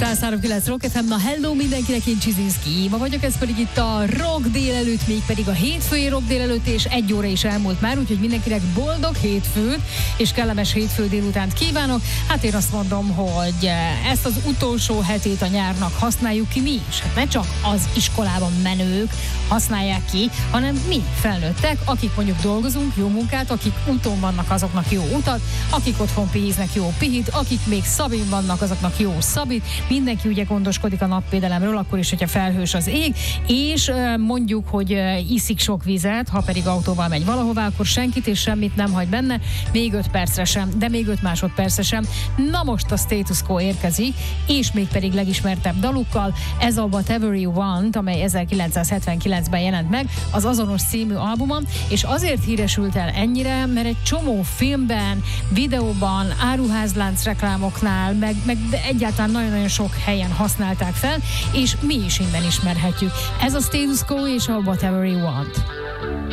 103.9 Rock FM, na hello mindenkinek, én Csizinszki Éva vagyok, ez pedig itt a Rock délelőtt, még pedig a hétfői Rock délelőtt, és 1 óra is elmúlt már, úgyhogy mindenkinek boldog hétfőt, és kellemes hétfő délutánt kívánok. Hát én azt mondom, hogy ezt az utolsó hetét a nyárnak használjuk ki mi is. Hát ne csak az iskolában menők használják ki, hanem mi felnőttek, akik mondjuk dolgozunk, jó munkát, akik úton vannak, azoknak jó utat, akik otthon pihiznek, jó pihit, akik még szabin vannak, azoknak jó szabit. Mindenki ugye gondoskodik a napvédelemről, akkor is, hogyha felhős az ég, és mondjuk, hogy iszik sok vizet, ha pedig autóval megy valahová, akkor senkit és semmit nem hagy benne, még 5 percre sem, de még 5 másodpercre sem. Na most a Status Quo érkezik, és még pedig legismertebb dalukkal, ez a Whatever You Want, amely 1979-ben jelent meg, az azonos című albumon, és azért híresült el ennyire, mert egy csomó filmben, videóban, áruházlánc reklámoknál, meg egyáltalán nagyon-nagyon sok helyen használták fel, és mi is innen ismerhetjük. Ez a Status Quo és a Whatever You Want.